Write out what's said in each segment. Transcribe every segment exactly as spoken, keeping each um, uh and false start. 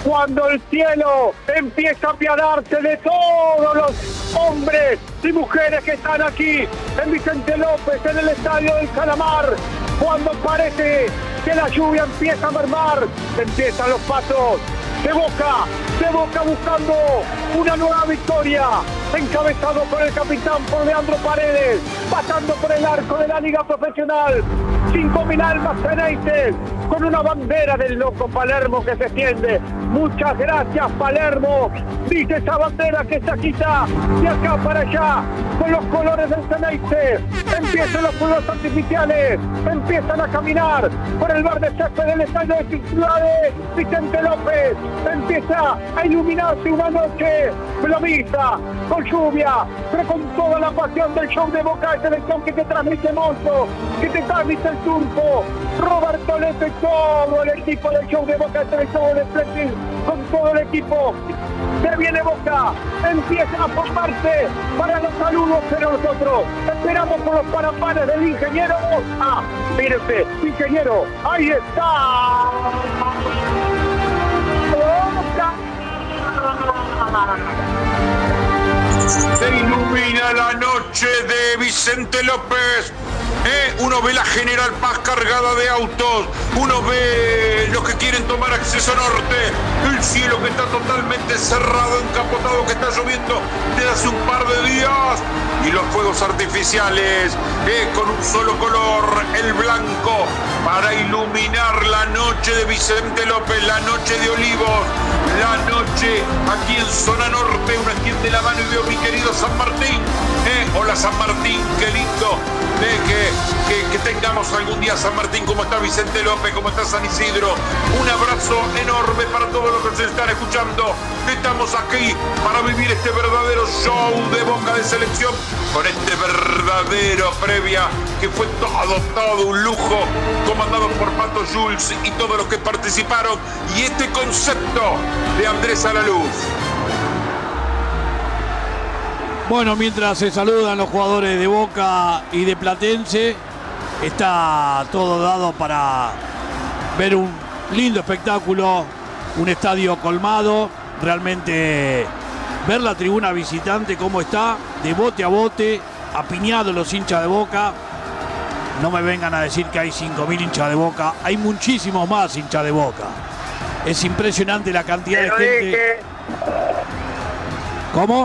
cuando el cielo empieza a apiadarse de todos los hombres y mujeres que están aquí en Vicente López, en el Estadio del Calamar, cuando parece que la lluvia empieza a mermar, empiezan los pasos de Boca, de Boca buscando una nueva victoria, encabezado por el capitán, por Leandro Paredes, pasando por el arco de la Liga Profesional. cinco mil almas ceneices, con una bandera del loco Palermo que se extiende. Muchas gracias, Palermo, dice esa bandera que se agita de acá para allá, con los colores del Ceneice. Empiezan los fuegos artificiales, empiezan a caminar por el verde césped del estadio de Ciudad de Vicente López. Empieza a iluminarse una noche plomiza, con lluvia, pero con toda la pasión del show de Boca de Selección que te transmite Monzo, que te transmite el Turco, Roberto Leto y todo el equipo del show de Boca de Selección de Fletcher, con todo el equipo. Se viene Boca, empieza a formarse para los saludos, pero nosotros esperamos por los parapanes del ingeniero. Ah, mírese, ingeniero, ahí está. Boca. Se ilumina la noche de Vicente López. ¿Eh? Uno ve la General Paz cargada de autos, uno ve los que quieren tomar acceso norte, el cielo que está totalmente cerrado, encapotado, que está lloviendo desde hace un par de días, y los fuegos artificiales ¿eh? con un solo color, el blanco, para iluminar la noche de Vicente López, la noche de Olivos, la noche aquí en zona norte. Uno extiende la mano y veo mi querido San Martín. ¿eh? Hola San Martín, qué lindo ¿eh? que, que, que tengamos algún día San Martín. ¿Cómo está Vicente López? ¿Cómo está San Isidro? Un abrazo enorme para todos los que se están escuchando. Estamos aquí para vivir este verdadero show de Boca de Selección, con este verdadero previa que fue todo, todo un lujo, comandado por Pato Jules y todos los que participaron, y este concepto de Andrés Alaluz. Bueno, mientras se saludan los jugadores de Boca y de Platense, está todo dado para ver un lindo espectáculo, un estadio colmado, realmente ver la tribuna visitante cómo está, de bote a bote, apiñados los hinchas de Boca. No me vengan a decir que hay cinco mil hinchas de Boca, hay muchísimos más hinchas de Boca. Es impresionante la cantidad de gente. Dije. ¿Cómo?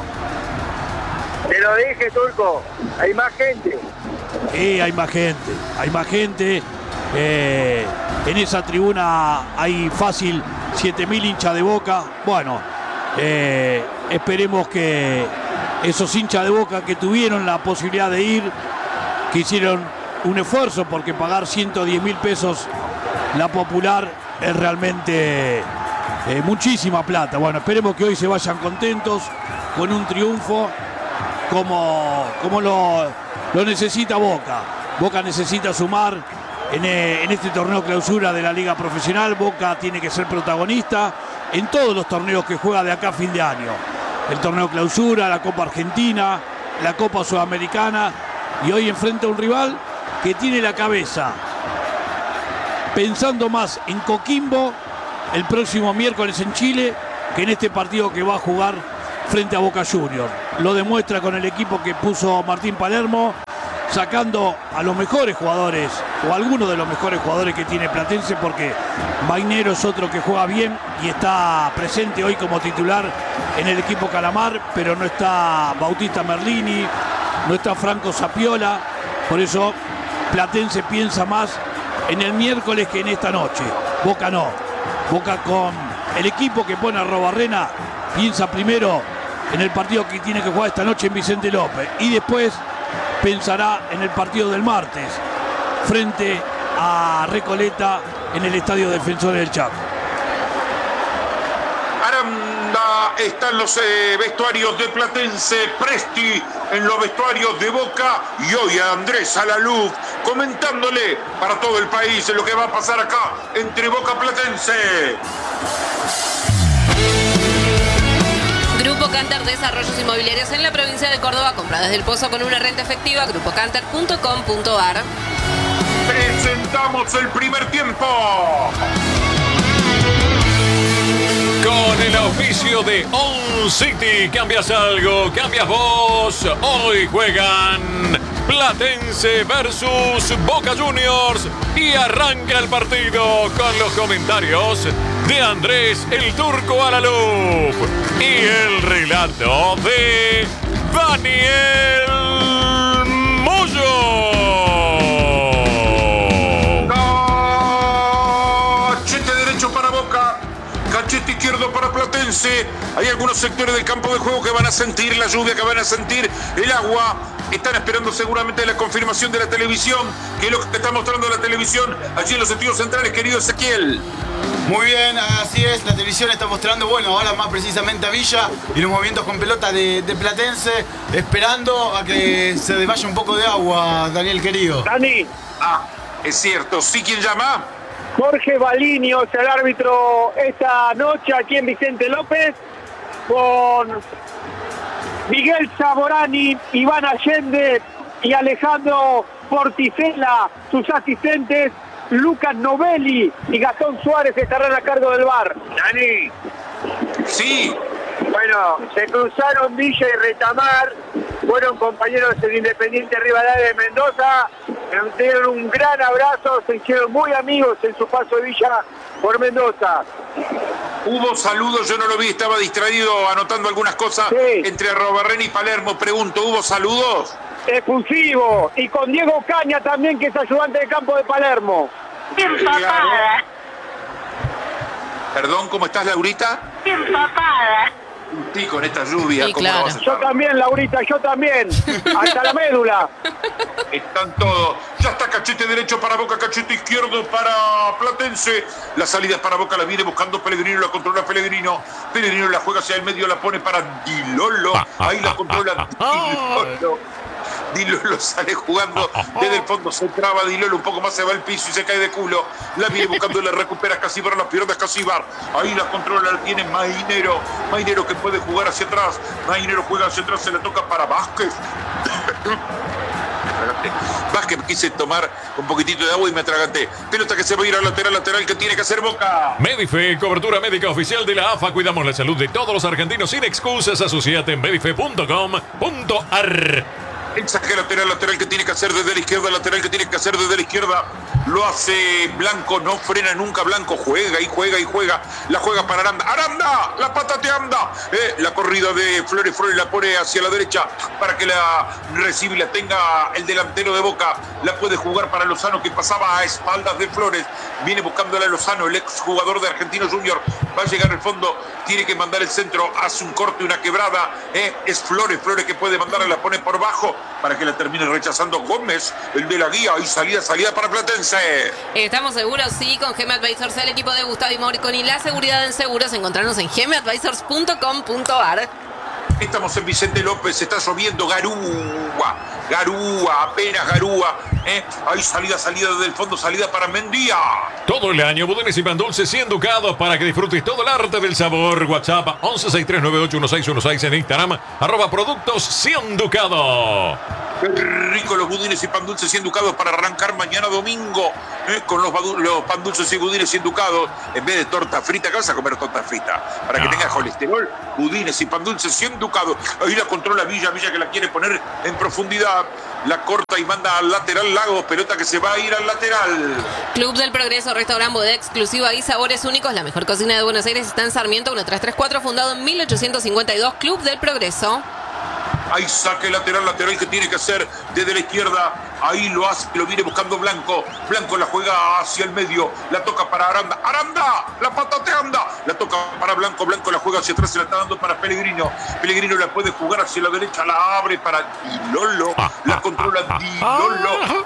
Te lo dije, Turco, hay más gente. Sí, hay más gente, hay más gente. Eh, en esa tribuna hay fácil siete mil hinchas de Boca. Bueno, eh, esperemos que esos hinchas de Boca que tuvieron la posibilidad de ir, que hicieron un esfuerzo, porque pagar ciento diez mil pesos la Popular es realmente eh, muchísima plata. Bueno, esperemos que hoy se vayan contentos con un triunfo como, como lo, lo necesita Boca. Boca necesita sumar en, eh, en este torneo clausura de la Liga Profesional. Boca tiene que ser protagonista en todos los torneos que juega de acá a fin de año. El torneo clausura, la Copa Argentina, la Copa Sudamericana, y hoy enfrenta a un rival que tiene la cabeza pensando más en Coquimbo el próximo miércoles en Chile que en este partido que va a jugar frente a Boca Juniors. Lo demuestra con el equipo que puso Martín Palermo, sacando a los mejores jugadores, o algunos de los mejores jugadores que tiene Platense, porque Mainero es otro que juega bien y está presente hoy como titular en el equipo Calamar, pero no está Bautista Merlini, no está Franco Zapiola. Por eso Platense piensa más en el miércoles que en esta noche. Boca no. Boca, con el equipo que pone a Robarrena, piensa primero en el partido que tiene que jugar esta noche en Vicente López, y después pensará en el partido del martes frente a Recoleta en el Estadio Defensores del Chaco. Aranda está en los eh, vestuarios de Platense, Presti en los vestuarios de Boca, y hoy a Andrés Alaluz comentándole para todo el país lo que va a pasar acá entre Boca Platense. Grupo Cantar Desarrollos Inmobiliarios en la provincia de Córdoba. Compra desde el Pozo con una renta efectiva. grupo cantar punto com punto a r. Presentamos el primer tiempo. el auspicio de On City. ¿Cambias algo? ¿Cambias vos? Hoy juegan Platense versus Boca Juniors y arranca el partido con los comentarios de Andrés el Turco Alaluf y el relato de Daniel Moyo. Cachete derecho para Boca, cachete izquierdo para Platense. Hay algunos sectores del campo de juego que van a sentir la lluvia, que van a sentir el agua. Están esperando seguramente la confirmación de la televisión, que es lo que está mostrando la televisión allí en los estudios centrales, querido Ezequiel. Muy bien, así es, la televisión está mostrando, bueno, ahora más precisamente a Villa y los movimientos con pelota de, de Platense, esperando a que se desvaya un poco de agua, Daniel querido. Dani. Ah, es cierto, ¿sí quién llama? Jorge Baliño es el árbitro esta noche aquí en Vicente López, con Miguel Zaborani, Iván Allende y Alejandro Porticela, sus asistentes. Lucas Novelli y Gastón Suárez estarán a cargo del V A R. Dani. Sí. Bueno, se cruzaron Villa y Retamar, fueron compañeros del Independiente Rivadavia de Mendoza, se dieron un gran abrazo, se hicieron muy amigos en su paso de Villa por Mendoza. Hubo saludos, yo no lo vi, estaba distraído anotando algunas cosas sí. Entre Arrobarren y Palermo. Pregunto, ¿hubo saludos? Efusivo, y con Diego Caña también, que es ayudante de campo de Palermo. Empapada. Perdón, ¿cómo estás, Laurita? Empapada. Sí, con esta lluvia. Sí, ¿cómo claro. no vas a Yo estar? también, Laurita, yo también. Hasta la médula. Están todos. Ya está cachete derecho para Boca, cachete izquierdo para Platense. La salida para Boca, la viene buscando Pellegrino, la controla Pellegrino. Pellegrino la juega hacia el medio, la pone para Dilolo. Ahí la controla Dilolo. Dilolo sale jugando desde el fondo, se traba Dilolo, un poco más se va al piso y se cae de culo. La viene buscando, la recupera Casibar, las piernas Casibar. Ahí la controla, la tiene Mainero. Mainero que puede jugar hacia atrás. Mainero juega hacia atrás, se la toca para Vázquez. Vázquez, quise tomar un poquitito de agua y me atraganté. Pelota que se va a ir al lateral, lateral que tiene que hacer Boca. Medife, cobertura médica oficial de la A F A. Cuidamos la salud de todos los argentinos sin excusas. Asociate en medife punto com punto a r. El saque lateral, lateral que tiene que hacer desde la izquierda, lateral que tiene que hacer desde la izquierda. Lo hace Blanco, no frena nunca Blanco. Juega y juega y juega. La juega para Aranda. ¡Aranda! ¡La patate anda! Eh, la corrida de Flores, Flores la pone hacia la derecha para que la reciba y la tenga el delantero de Boca. La puede jugar para Lozano, que pasaba a espaldas de Flores. Viene buscándola a Lozano, el ex jugador de Argentino Junior. Va a llegar al fondo, tiene que mandar el centro, hace un corte, una quebrada. Eh, es Flores, Flores que puede mandarla, la pone por bajo para que la termine rechazando Gómez, el de la guía. Y salida, salida para Platense. Estamos seguros, sí, con G M Advisors, el equipo de Gustavo y Morcon y la seguridad en seguros. Encontrarnos en g m advisors punto com punto a r. Estamos en Vicente López, está lloviendo, Garúa, Garúa, apenas Garúa. ¿eh? Ahí salida, salida desde el fondo, salida para Mendía. Todo el año, bodenes y pan dulces cien ducados para que disfrutes todo el arte del sabor. WhatsApp once sesenta y tres noventa y ocho dieciséis dieciséis, en Instagram, arroba productos cien ducados. Qué rico los budines y pan dulces cien ducados para arrancar mañana domingo, ¿eh? con los, los pan dulces y budines cien ducados. En vez de torta frita, ¿qué vas a comer torta frita? Para que no. tengas colesterol, budines y pan dulces cien ducados. Ahí la controla Villa, Villa que la quiere poner en profundidad. La corta y manda al lateral Lagos, pelota que se va a ir al lateral. Club del Progreso, restaurante bodega exclusiva y sabores únicos. La mejor cocina de Buenos Aires está en Sarmiento uno tres tres cuatro, fundado en mil ochocientos cincuenta y dos. Club del Progreso. Ahí saque lateral, lateral que tiene que hacer desde la izquierda. Ahí lo hace, lo viene buscando Blanco. Blanco la juega hacia el medio. La toca para Aranda. ¡Aranda! La patate anda. La toca para Blanco. Blanco la juega hacia atrás. Se la está dando para Pellegrino. Pellegrino la puede jugar hacia la derecha. La abre para Dilolo. La controla Dilolo.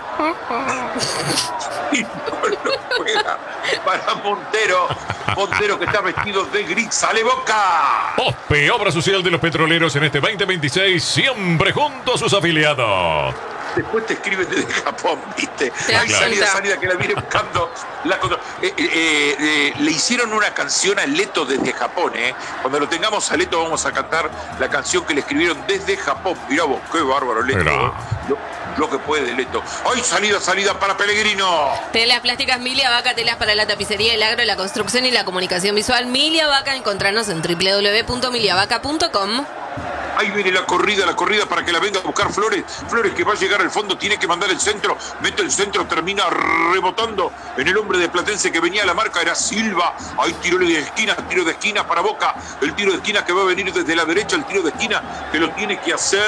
Dilolo juega para Montero. Montero que está vestido de gris. ¡Sale Boca! OSPE, obra social de los petroleros en este veinte veintiséis, siempre junto a sus afiliados. Después te escriben desde Japón, ¿viste? Te Hay das salida, cuenta. salida que la viene buscando. La, eh, eh, eh, le hicieron una canción a Leto desde Japón, ¿eh? Cuando lo tengamos a Leto vamos a cantar la canción que le escribieron desde Japón. Mirá vos, qué bárbaro Leto. Mirá. Lo, lo que puede, Leto. ¡Ay, salida, salida para Pellegrino! Telas plásticas Milia Vaca, telas para la tapicería, el agro, la construcción y la comunicación visual. Milia Vaca, encontrarnos en doble u doble u doble u punto milia vaca punto com. Ahí viene la corrida, la corrida para que la venga a buscar Flores. Flores que va a llegar al fondo, tiene que mandar el centro. Mete el centro, termina rebotando en el hombre de Platense que venía a la marca. Era Silva. Ahí tiro de esquina, tiro de esquina para Boca. El tiro de esquina que va a venir desde la derecha. El tiro de esquina que lo tiene que hacer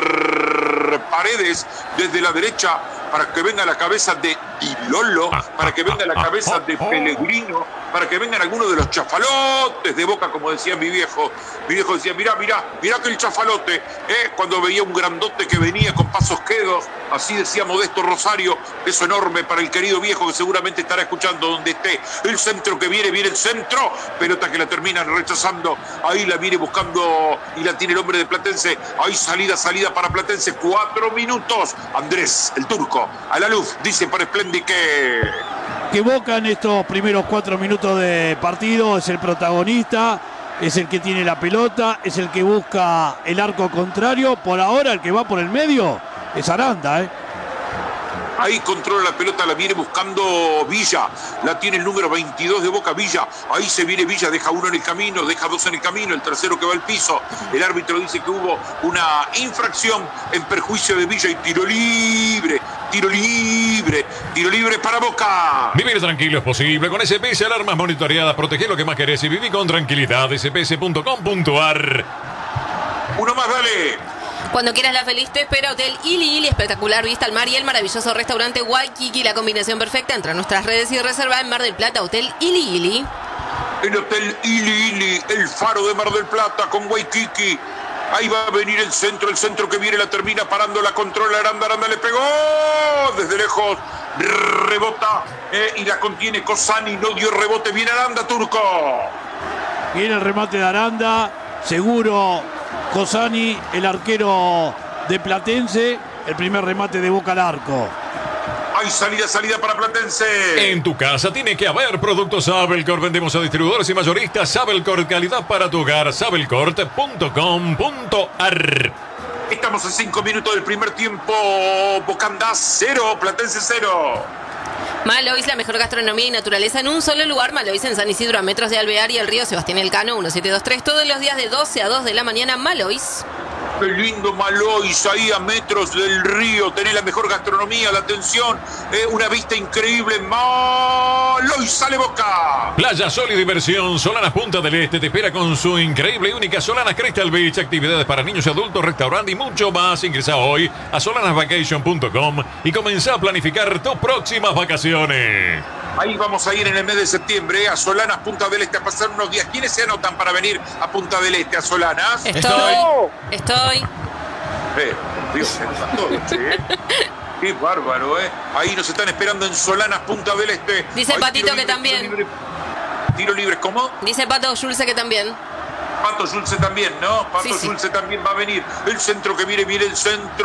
Paredes desde la derecha para que venga la cabeza de Dilolo, para que venga la cabeza de Pellegrino, para que vengan algunos de los chafalotes de Boca, como decía mi viejo. Mi viejo decía, mirá, mirá, mirá que el chafalote, eh, cuando veía un grandote que venía con pasos quedos, así decía Modesto Rosario, eso enorme para el querido viejo que seguramente estará escuchando donde esté. El centro que viene, viene el centro, pelota que la terminan rechazando, ahí la viene buscando y la tiene el hombre de Platense, ahí salida, salida para Platense, cuatro minutos, Andrés, el turco, a la luz, dice para Splendi que... que Boca en estos primeros cuatro minutos de partido es el protagonista, es el que tiene la pelota, es el que busca el arco contrario. Por ahora el que va por el medio es Aranda, ¿eh? Ahí controla la pelota, la viene buscando Villa. La tiene el número veintidós de Boca, Villa. Ahí se viene Villa, deja uno en el camino, deja dos en el camino, el tercero que va al piso. El árbitro dice que hubo una infracción en perjuicio de Villa y tiro libre. Tiro libre, tiro libre para Boca. Vivir tranquilo es posible. Con S P S alarmas monitoreadas, protege lo que más querés y viví con tranquilidad. S P S punto com punto a r. Uno más, dale. Cuando quieras la feliz te espera Hotel Ili Ili, espectacular vista al mar y el maravilloso restaurante Waikiki, la combinación perfecta. Entra a nuestras redes y reserva en Mar del Plata, Hotel Ili Ili. El Hotel Ili Ili, el faro de Mar del Plata con Waikiki. Ahí va a venir el centro, el centro que viene la termina parando, la controla Aranda, Aranda le pegó desde lejos, rebota eh, y la contiene Cosani, no dio rebote, viene Aranda, turco. Viene el remate de Aranda, seguro Cosani, el arquero de Platense, el primer remate de Boca al arco. Hay salida, salida para Platense. En tu casa tiene que haber productos Sabelcor. Vendemos a distribuidores y mayoristas. Sabelcor, calidad para tu hogar. Sabelcor punto com punto a r. Estamos a cinco minutos del primer tiempo. Bocanda cero, Platense cero. Malois, la mejor gastronomía y naturaleza en un solo lugar. Malois en San Isidro, a metros de Alvear y el río Sebastián Elcano, diecisiete veintitrés. Todos los días de doce a dos de la mañana. Malois. Qué lindo Malois, ahí a metros del río, tenés la mejor gastronomía, la atención, eh, una vista increíble. Malois, sale Boca. Playa, sol y diversión. Solanas Punta del Este te espera con su increíble y única Solanas Crystal Beach. Actividades para niños y adultos, restaurante y mucho más. Ingresa hoy a solanas vacation punto com y comenzá a planificar tus próximas vacaciones. Ahí vamos a ir en el mes de septiembre, eh, a Solanas Punta del Este, a pasar unos días. ¿Quiénes se anotan para venir a Punta del Este, a Solanas? Estoy. Estoy. Eh, Dios, se anotan todos, che. Qué bárbaro, ¿eh? Ahí nos están esperando en Solanas Punta del Este. Dice Ahí, Patito tiro que libre, también. Tiro libre, tiro libre, ¿cómo? Dice Pato Yulce que también. Pato Yulce también, ¿no? Pato Sí, sí. Yulce también va a venir. El centro que viene, viene el centro.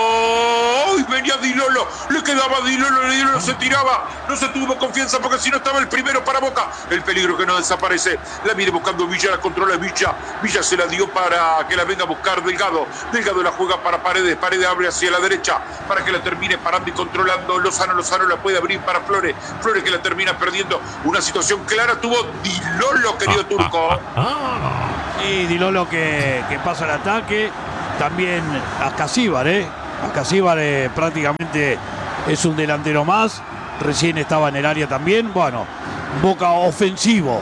¡Uy! Venía Dilolo. Le quedaba Dilolo, Dilolo se tiraba. No se tuvo confianza porque si no estaba el primero para Boca. El peligro que no desaparece. La viene buscando Villa, la controla Villa. Villa se la dio para que la venga a buscar Delgado. Delgado la juega para Paredes. Paredes abre hacia la derecha para que la termine parando y controlando. Lozano, Lozano la puede abrir para Flores. Flores que la termina perdiendo. Una situación clara tuvo Dilolo, querido turco. Y Dilolo que, que pasa el ataque. También Ascasíbar, ¿eh? Ascasíbar eh, prácticamente es un delantero más. Recién estaba en el área también. Bueno, Boca ofensivo.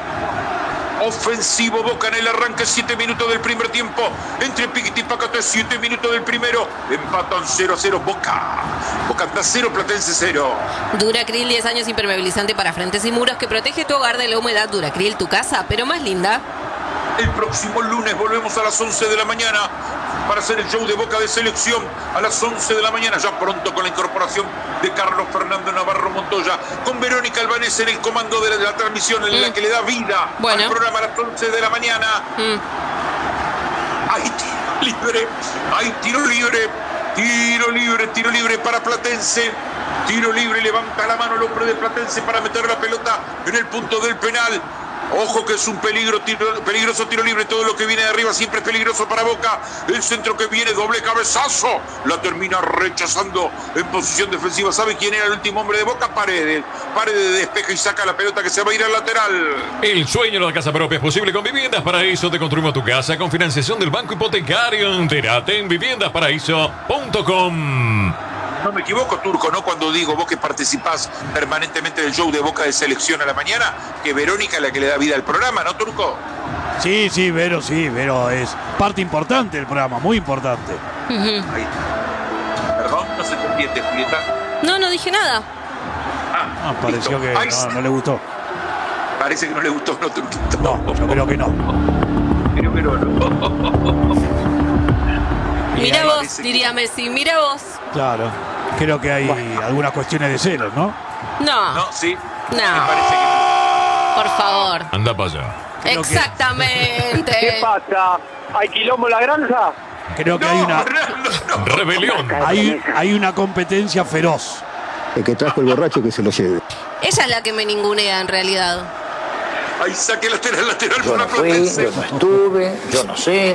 Ofensivo Boca en el arranque, siete minutos del primer tiempo. Entre Piquiti y Pacate, siete minutos del primero. Empatan cero a cero Boca. Boca anda cero, Platense cero. Duracril, diez años impermeabilizante para frentes y muros que protege tu hogar de la humedad. Duracril, tu casa, pero más linda. El próximo lunes volvemos a las once de la mañana para hacer el show de Boca de selección a las once de la mañana, ya pronto con la incorporación de Carlos Fernando Navarro Montoya, con Verónica Albanés en el comando de la, de la transmisión en mm. la que le da vida bueno. al programa a las once de la mañana. Mm. Hay tiro libre, hay tiro libre, tiro libre, tiro libre para Platense. Tiro libre, levanta la mano el hombre de Platense para meter la pelota en el punto del penal. Ojo que es un peligro, tiro, peligroso tiro libre. Todo lo que viene de arriba siempre es peligroso para Boca. El centro que viene, doble cabezazo. La termina rechazando en posición defensiva. ¿Sabe quién era el último hombre de Boca? Paredes. Paredes despeja y saca la pelota que se va a ir al lateral. El sueño de la casa propia es posible con Viviendas Paraíso. Te construimos tu casa con financiación del Banco Hipotecario. Entérate en viviendas paraíso punto com. No me equivoco, Turco, ¿no? Cuando digo vos que participás permanentemente del show de Boca de Selección a la mañana, que Verónica es la que le da vida al programa, ¿no, Turco? Sí, sí, Vero, sí, Vero es parte importante del programa, muy importante. Ahí. Perdón, no se te entiende, Julieta. No, no dije nada. Ah, Ah, pareció listo. que no, no le gustó. Parece que no le gustó, ¿no, Turquito? No, yo creo que no. Creo que no, no. Mira ahí vos, parece diría que- Messi, mira vos. Claro, creo que hay algunas cuestiones de celos, ¿no? No, No, sí. No. Me parece que por favor. Anda para allá. Creo que- Exactamente. ¿Qué pasa? ¿Hay quilombo en la granja? Creo que no. hay una, No, no, no. Rebelión. hay, hay una competencia feroz. El que trajo el borracho que se lo lleve. Ella es la que me ningunea en realidad. Ahí saque lateral, lateral Yo para no fui, Platense. yo no estuve, yo no sé.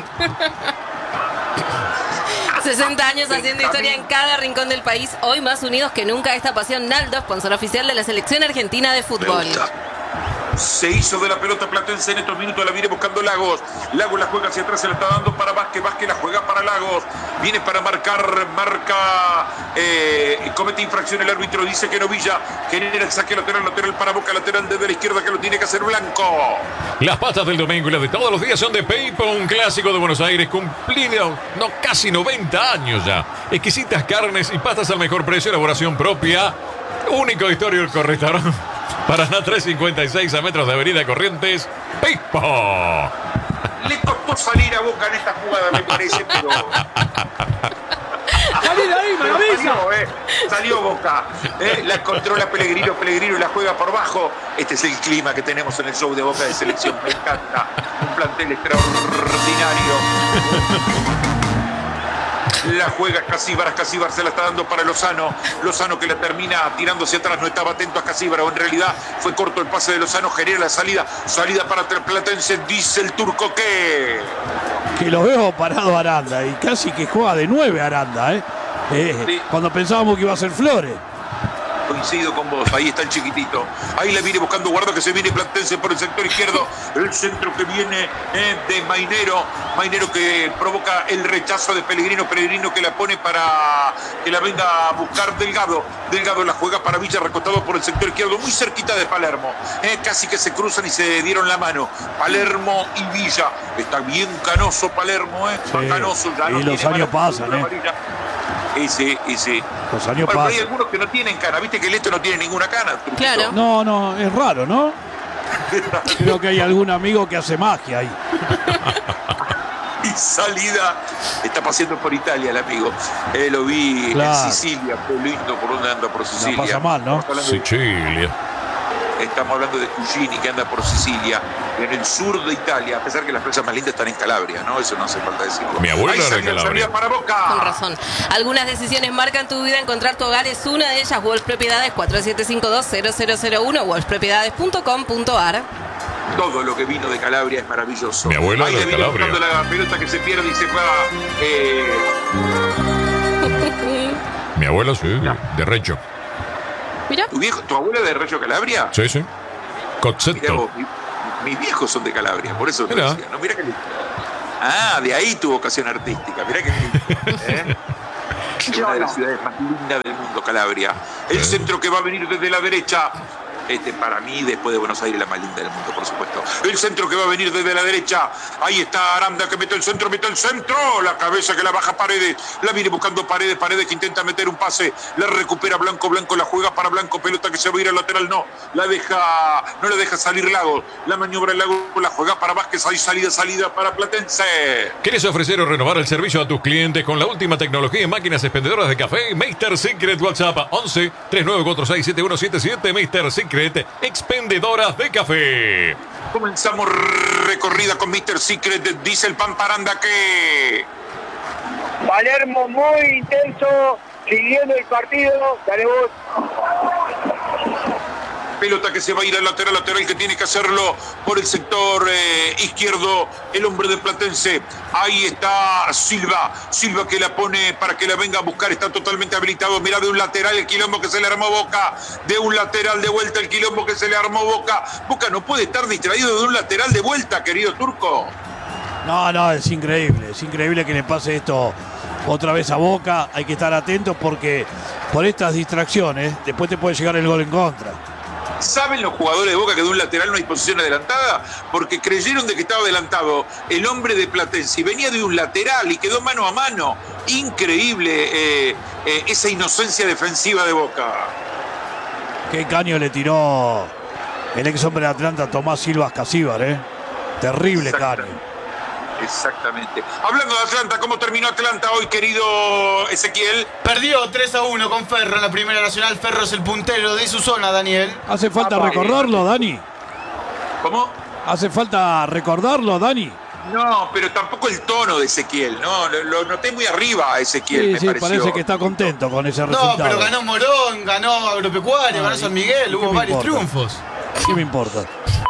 sesenta años haciendo historia en cada rincón del país. Hoy más unidos que nunca esta pasión. Naldo, sponsor oficial de la selección argentina de Me fútbol. gusta. Se hizo de la pelota Platense en estos minutos, la viene buscando Lagos. Lagos la juega hacia atrás, se la está dando para Vázquez. Vázquez la juega para Lagos. Viene para marcar, marca, eh, comete infracción el árbitro, dice que Novilla genera el saque lateral, lateral para Boca, lateral desde la izquierda que lo tiene que hacer Blanco. Las patas del domingo y las de todos los días son de Peipo, un clásico de Buenos Aires, cumplido, no, casi noventa años ya. Exquisitas carnes y pastas al mejor precio, elaboración propia. Único histórico restaurante. Paraná trescientos cincuenta y seis a metros de Avenida Corrientes. Peipo. Le costó salir a Boca en esta jugada, me parece, pero... ¡Salí de ahí, Salió, eh. Salió Boca. Eh. La controla Pellegrino, Pellegrino la juega por bajo. Este es el clima que tenemos en el show de Boca de Selección. Me encanta. Un plantel extraordinario. La juega Casíbar, Casíbar se la está dando para Lozano. Lozano que la termina tirando hacia atrás, no estaba atento a Casíbar, o en realidad fue corto el pase de Lozano, genera la salida. Salida para Platense, dice el turco que... Que lo veo parado Aranda y casi que juega de nueve Aranda, ¿eh? Eh, Sí. Cuando pensábamos que iba a ser Flores. Coincido con vos, ahí está el chiquitito. Ahí la viene buscando Guardo, que se viene Platense por el sector izquierdo. El centro que viene eh, de Mainero. Mainero que provoca el rechazo de Pellegrino. Pellegrino que la pone para que la venga a buscar Delgado. Delgado la juega para Villa, recostado por el sector izquierdo, muy cerquita de Palermo. Eh, casi que se cruzan y se dieron la mano. Palermo y Villa. Está bien canoso Palermo, ¿eh? Sí. Canoso. Ya Y no los tiene años mala pasan, puntura ¿eh? amarilla. Y sí, y sí. Los años Bueno, pero hay pasan. algunos que no tienen cana. Viste que el Leto no tiene ninguna cana. Turquito. Claro. No, no, es raro, ¿no? Creo que hay algún amigo que hace magia ahí. Y salida. Está paseando por Italia el amigo. Eh, lo vi Claro. en Sicilia. Qué lindo por donde anda por Sicilia. pasa mal, ¿no? Estamos hablando de- Sicilia. Estamos hablando de Cugini, que anda por Sicilia, en el sur de Italia, a pesar que las playas más lindas están en Calabria, ¿no? Eso no hace falta decirlo. Mi abuelo Ahí era de salida, Calabria. salida para Boca. Con razón. Algunas decisiones marcan tu vida. Encontrar tu hogar es una de ellas. Wolf Propiedades cuatro siete cinco dos cero cero cero uno, wolf propiedades punto com punto ar. Todo lo que vino de Calabria es maravilloso. Mi abuelo Ahí era le de viene Calabria. buscando la pelota que se pierde y se va. Eh, Mi abuelo, sí, de Recho. Mira. ¿tu, viejo, ¿Tu abuela de Reggio Calabria? Sí, sí. Mirá Cozzetto. vos, mi- mis viejos son de Calabria, por eso te Mirá. decía. No, mirá que lindo. Ah, de ahí tu vocación artística. Mirá que lindo. ¿eh? Una de las ciudades más lindas del mundo, Calabria. El Sí. centro que va a venir desde la derecha. Este, para mí, después de Buenos Aires, la más linda del mundo, por supuesto. El centro que va a venir desde la derecha. Ahí está Aranda que mete el centro, mete el centro. La cabeza que la baja Paredes. La viene buscando Paredes. Paredes que intenta meter un pase. La recupera Blanco. Blanco la juega para Blanco. Pelota que se va a ir al lateral. No. La deja, no la deja salir Lagos. La maniobra el Lagos. La juega para Vázquez. Hay salida, salida para Platense. ¿Quieres ofrecer o renovar el servicio a tus clientes con la última tecnología en máquinas expendedoras de café? Mister Secret, WhatsApp once tres nueve cuatro seis siete uno siete siete. Mister Secret, expendedoras de café. Comenzamos recorrida con Mister Secret. Dice el Pamparanda que... Palermo muy intenso, siguiendo el partido. Dale vos. Pelota que se va a ir al lateral, lateral que tiene que hacerlo por el sector eh, izquierdo, el hombre de Platense. Ahí está Silva, Silva que la pone para que la venga a buscar, está totalmente habilitado. Mirá, de un lateral el quilombo que se le armó a Boca, de un lateral de vuelta el quilombo que se le armó a Boca. Boca no puede estar distraído de un lateral de vuelta, querido Turco. No, no, es increíble, es increíble que le pase esto otra vez a Boca. Hay que estar atentos porque por estas distracciones después te puede llegar el gol en contra. ¿Saben los jugadores de Boca que de un lateral no hay posición adelantada? Porque creyeron de que estaba adelantado el hombre de Platense y venía de un lateral y quedó mano a mano. Increíble eh, eh, esa inocencia defensiva de Boca. Qué caño le tiró el ex hombre de Atlanta, Tomás Silva Casíbar, ¿eh? Terrible caño. Exactamente. Hablando de Atlanta, ¿cómo terminó Atlanta hoy, querido Ezequiel? Perdió tres a uno con Ferro en la Primera Nacional. Ferro es el puntero de su zona, Daniel. ¿Hace falta Apa, recordarlo, Dani? ¿Cómo? ¿Hace falta recordarlo, Dani? No, pero tampoco el tono de Ezequiel, ¿no? Lo, lo noté muy arriba a Ezequiel, sí, me sí, pareció. parece que está contento con ese resultado. No, pero ganó Morón, ganó Agropecuario, ganó San Miguel, hubo varios importa? triunfos. ¿Qué me importa?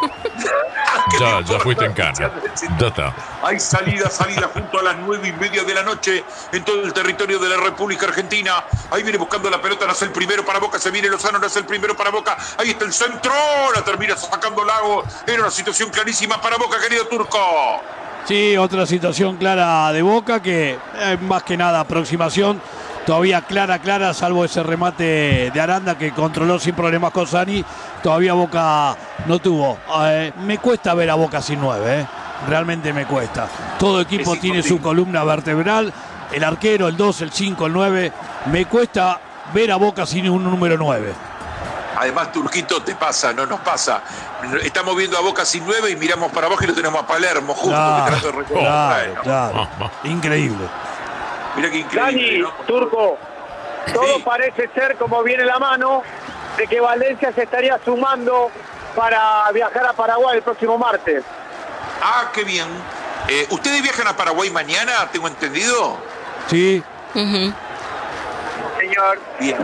Ya, ya fuiste en cana. Ya está. Hay salida, salida junto a las nueve y media de la noche en todo el territorio de la República Argentina. Ahí viene buscando la pelota, no es el primero para Boca, se viene Lozano, no es el primero para Boca. Ahí está el centro, la termina sacando Lago. Era una situación clarísima para Boca, querido Turco. Sí, otra situación clara de Boca que eh, más que nada aproximación. Todavía clara, clara, salvo ese remate de Aranda que controló sin problemas con Sani. Todavía Boca no tuvo. Eh, me cuesta ver a Boca sin nueve, eh. Realmente me cuesta. Todo equipo es tiene su columna vertebral. El arquero, el dos, el cinco, el nueve. Me cuesta ver a Boca sin un número nueve. Además, Turquito, te pasa, no nos pasa. Estamos viendo a Boca sin nueve y miramos para abajo y lo tenemos a Palermo justo. Claro, que trato de claro, claro. Increíble. Mirá qué increíble. Dani, ¿no? Turco, todo Sí. parece ser como viene la mano de que Valencia se estaría sumando para viajar a Paraguay el próximo martes. Ah, qué bien. Eh, ¿Ustedes viajan a Paraguay mañana, tengo entendido? Sí. Uh-huh. Señor. Bien.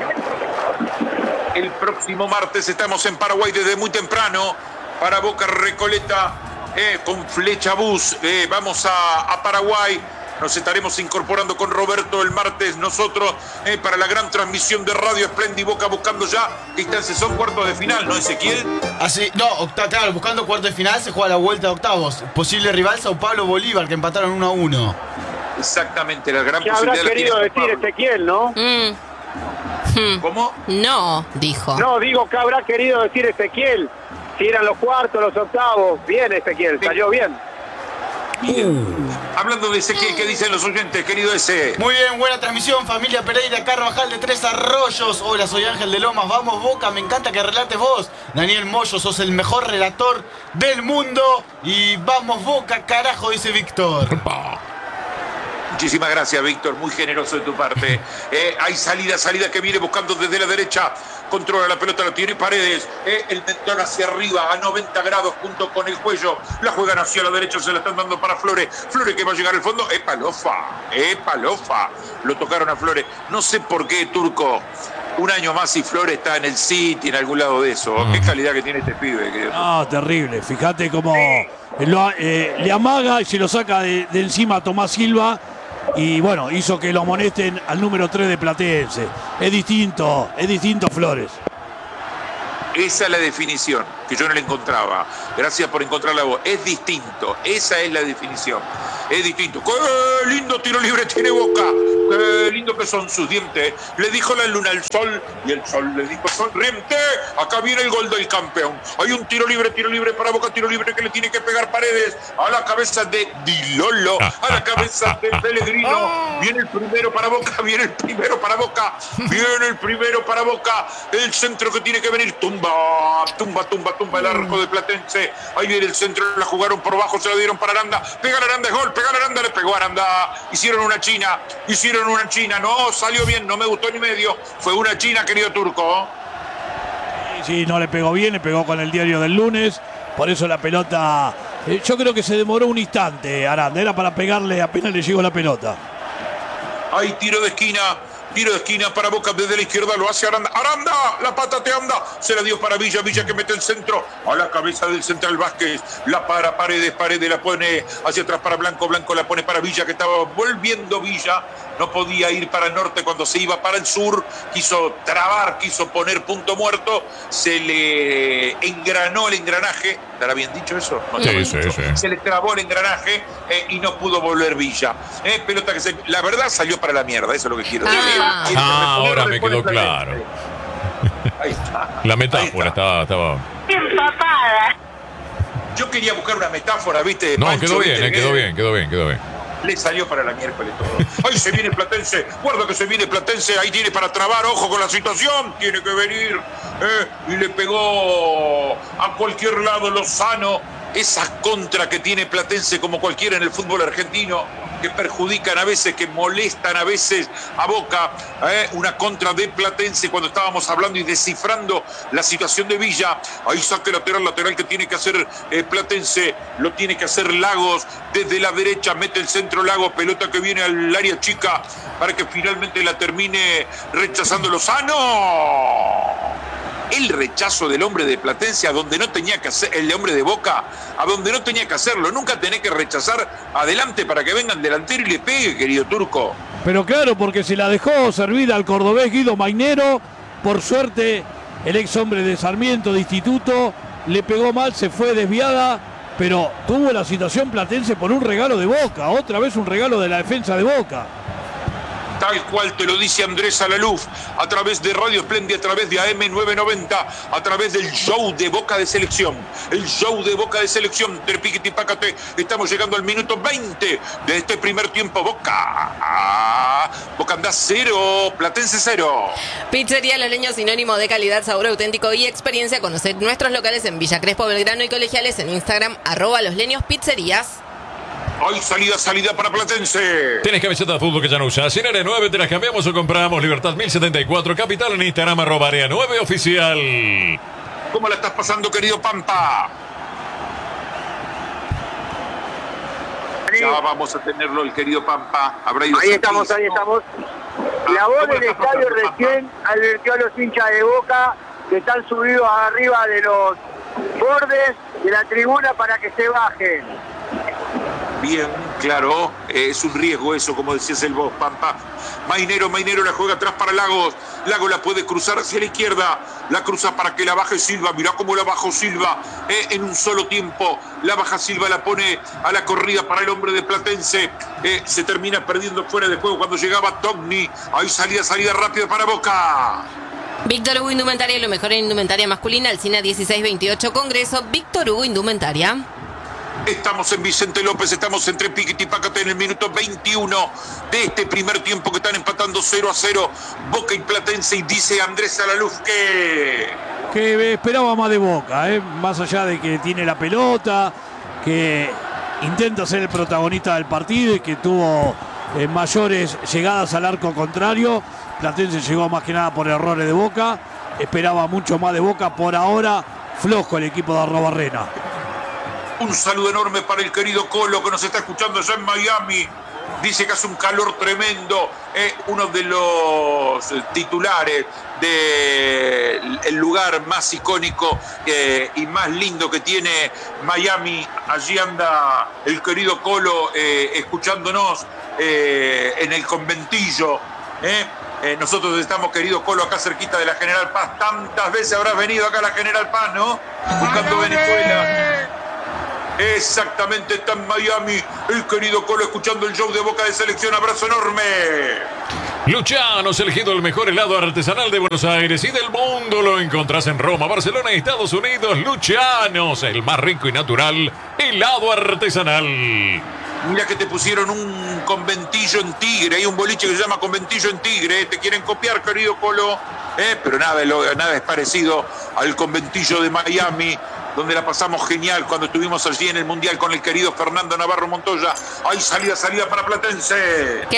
El próximo martes estamos en Paraguay desde muy temprano para Boca Recoleta eh, con Flecha Bus. Eh, vamos a, a Paraguay. Nos estaremos incorporando con Roberto el martes nosotros eh, para la gran transmisión de Radio Esplendi Boca buscando ya que instancias son cuartos de final, ¿no, Ezequiel? Así, no, octa, claro, buscando cuarto de final se juega la vuelta de octavos. Posible rival Sao Paulo Bolívar que empataron uno a uno. Exactamente, la gran ¿Qué habrá posibilidad la querido tiene decir Pablo. Ezequiel, no? Mm. Hmm. ¿Cómo? No, dijo. No, digo, ¿qué habrá querido decir Ezequiel? Si eran los cuartos, los octavos. Bien, Ezequiel, salió bien. Bien. Hablando de Ezequiel, ¿qué dicen los oyentes, querido ese? Muy bien, buena transmisión, familia Pereira, Carvajal de Tres Arroyos. Hola, soy Ángel de Lomas, vamos Boca, me encanta que relates vos. Daniel Moyo, sos el mejor relator del mundo. Y vamos Boca, carajo, dice Víctor. Muchísimas gracias, Víctor, muy generoso de tu parte. Eh, hay salida, salida que viene buscando desde la derecha. Controla la pelota, la tiene Paredes. Eh, el mentón hacia arriba a noventa grados junto con el cuello. La juegan hacia la derecha, se la están dando para Flores. Flores que va a llegar al fondo. ¡Epa, lofa! ¡Epa, lofa! Lo tocaron a Flores. No sé por qué, Turco. Un año más y Flores está en el City, en algún lado de eso. Qué calidad que tiene este pibe. Que... No, terrible. Fíjate cómo lo, eh, le amaga y se lo saca de, de encima a Tomás Silva. Y bueno, hizo que lo amonesten al número tres de Platense. Es distinto, es distinto Flores. Esa es la definición que yo no la encontraba. Gracias por encontrarla vos. Es distinto. Esa es la definición. Es distinto. ¡Qué lindo tiro libre tiene Boca! ¡Qué lindo que son sus dientes! Le dijo la luna al sol y el sol le dijo sonriente. Acá viene el gol del campeón. Hay un tiro libre, tiro libre para Boca, tiro libre que le tiene que pegar Paredes a la cabeza de Di Lolo, a la cabeza de Pellegrino. Viene el primero para Boca, viene el primero para Boca, viene el primero para Boca. El centro que tiene que venir. Tumba, tumba, tumba, tumba el arco de Platense. Ahí viene el centro, la jugaron por abajo, se la dieron para Aranda. Pega Aranda, es gol, pega Aranda, le pegó Aranda. Hicieron una china, hicieron una china. No, salió bien, no me gustó ni medio. Fue una china, querido Turco. Sí, no le pegó bien, le pegó con el diario del lunes. Por eso la pelota, eh, yo creo que se demoró un instante Aranda. Era para pegarle apenas le llegó la pelota. Hay tiro de esquina. Tiro de esquina para Boca desde la izquierda, lo hace Aranda. ¡Aranda! La pata te anda. Se la dio para Villa, Villa que mete el centro a la cabeza del central Vázquez. La para Paredes, Paredes la pone hacia atrás para Blanco, Blanco la pone para Villa, que estaba volviendo Villa. No podía ir para el norte cuando se iba para el sur. Quiso trabar, quiso poner punto muerto. Se le engranó el engranaje. ¿Estará bien dicho eso? No, sí, sí, sí. Se le trabó el engranaje eh, y no pudo volver Villa. Eh, pelota que se, la verdad salió para la mierda, eso es lo que quiero decir. Ah, ah ahora me quedó claro. Ahí está. La metáfora estaba, estaba. Empapada. Yo quería buscar una metáfora, ¿viste? No, Pancho, quedó bien, ¿viste? eh, quedó bien, quedó bien, quedó bien. Le salió para la miércoles todo. Ahí se viene Platense. Guarda que se viene Platense. Ahí tiene para trabar. Ojo con la situación. Tiene que venir. Eh, y le pegó a cualquier lado Lozano. Esas contras que tiene Platense como cualquiera en el fútbol argentino, que perjudican a veces, que molestan a veces a Boca. Eh, una contra de Platense cuando estábamos hablando y descifrando la situación de Villa. Ahí saque lateral, lateral que tiene que hacer eh, Platense. Lo tiene que hacer Lagos desde la derecha. Mete el centro Lagos. Pelota que viene al área chica para que finalmente la termine rechazando Lozano. El rechazo del hombre de Platense a donde no tenía que hacer, el hombre de Boca a donde no tenía que hacerlo. Nunca tenés que rechazar adelante para que venga el delantero y le pegue, querido Turco. Pero claro, porque se la dejó servida al cordobés Guido Mainero. Por suerte, el ex hombre de Sarmiento, de Instituto, le pegó mal, se fue desviada, pero tuvo la situación Platense por un regalo de Boca. Otra vez un regalo de la defensa de Boca. Tal cual te lo dice Andrés Alaluf, a través de Radio Espléndida, a través de A M novecientos noventa, a través del show de Boca de Selección. El show de Boca de Selección, del Piquete y Pácate. Estamos llegando al minuto veinte de este primer tiempo. Boca. Ah, Boca anda cero, Platense cero. Pizzería Los Leños, sinónimo de calidad, sabor auténtico y experiencia. Conoced nuestros locales en Villa Crespo, Belgrano y Colegiales, en Instagram, arroba Los Leños Pizzerías. Hoy salida, salida para Platense. ¿Tienes camiseta de fútbol que ya no usas? En Área nueve te las cambiamos o compramos. Libertad mil setenta y cuatro, Capital, en Instagram, arroba Área nueve Oficial. ¿Cómo la estás pasando, querido Pampa? Ya vamos a tenerlo, el querido Pampa. Habrá ido Ahí estamos, ahí estamos. La voz del estadio recién advirtió a los hinchas de Boca que están subidos arriba de los bordes de la tribuna para que se bajen. Bien, claro, eh, es un riesgo eso, como decías el vos, Pampa. Mainero, Mainero la juega atrás para Lagos. Lagos la puede cruzar hacia la izquierda. La cruza para que la baje Silva. Mirá cómo la bajó Silva eh, en un solo tiempo. La baja Silva, la pone a la corrida para el hombre de Platense. Eh, se termina perdiendo fuera de juego cuando llegaba Togni. Ahí salida, salida rápida para Boca. Víctor Hugo Indumentaria, lo mejor en indumentaria masculina. Alcina dieciséis veintiocho, Congreso. Víctor Hugo Indumentaria. Estamos en Vicente López, estamos entre Piquete y Pácate en el minuto veintiuno de este primer tiempo que están empatando cero a cero Boca y Platense, y dice Andrés Alaluf que... Que esperaba más de Boca, ¿eh? Más allá de que tiene la pelota, que intenta ser el protagonista del partido y que tuvo eh, mayores llegadas al arco contrario. Platense llegó más que nada por errores de Boca, esperaba mucho más de Boca. Por ahora, flojo el equipo de Arrobarrena. Un saludo enorme para el querido Colo que nos está escuchando allá en Miami. Dice que hace un calor tremendo. Eh, uno de los eh, titulares del lugar más icónico eh, y más lindo que tiene Miami. Allí anda el querido Colo eh, escuchándonos eh, en el conventillo. Eh. Eh, nosotros estamos, querido Colo, acá cerquita de la General Paz. Tantas veces habrás venido acá a la General Paz, ¿no? Buscando Venezuela. Exactamente, está en Miami el querido Colo escuchando el show de Boca de Selección. Abrazo enorme. Lucianos, elegido el mejor helado artesanal de Buenos Aires y del mundo. Lo encontrás en Roma, Barcelona y Estados Unidos. Lucianos, el más rico y natural helado artesanal. Mira que te pusieron un conventillo en Tigre. Hay un boliche que se llama Conventillo en Tigre. Te quieren copiar, querido Colo. Eh, pero nada, nada es parecido al conventillo de Miami, donde la pasamos genial cuando estuvimos allí en el Mundial con el querido Fernando Navarro Montoya. Hay salida, salida para Platense.